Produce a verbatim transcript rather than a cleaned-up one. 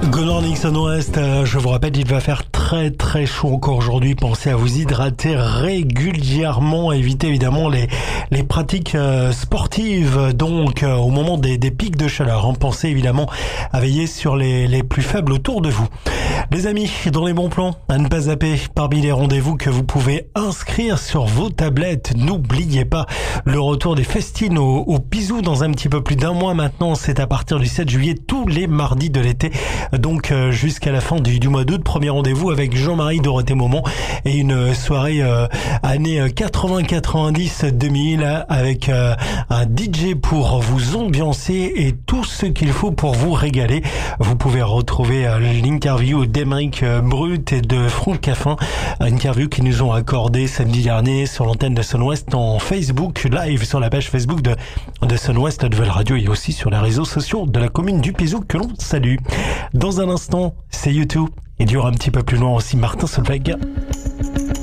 Good morning Sun West, je vous rappelle, il va faire très très chaud encore aujourd'hui. Pensez à vous hydrater régulièrement, évitez évidemment les les pratiques euh, sportives donc euh, au moment des, des pics de chaleur. Pensez évidemment à veiller sur les, les plus faibles autour de vous. Les amis, dans les bons plans, à ne pas zapper, parmi les rendez-vous que vous pouvez inscrire sur vos tablettes, n'oubliez pas le retour des festines au, au Pisou dans un petit peu plus d'un mois maintenant. C'est à partir du sept juillet, tous les mardis de l'été, donc euh, jusqu'à la fin du, du mois d'août. Premier rendez-vous avec Jean-Marie Dorothée Momont et une soirée euh, années quatre-vingts quatre-vingt-dix deux mille avec euh, un D J pour vous ambiancer et tout ce qu'il faut pour vous régaler. Vous pouvez retrouver euh, l'interview d'Emeric Brut et de Franck Caffin, interview qu'ils nous ont accordé samedi dernier sur l'antenne de Sun West en Facebook live sur la page Facebook de, de Sun West Nouvelle Radio et aussi sur les réseaux sociaux de la commune du Pisou que l'on salue. Dans un instant, c'est YouTube et il y aura un petit peu plus loin aussi Martin Solveig.